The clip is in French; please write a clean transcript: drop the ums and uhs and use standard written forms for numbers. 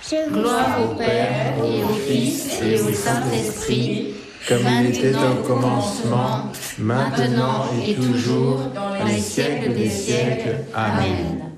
Gloire au Père et au Fils et au Saint-Esprit, comme il était au commencement, maintenant et toujours, dans les siècles des siècles. Amen.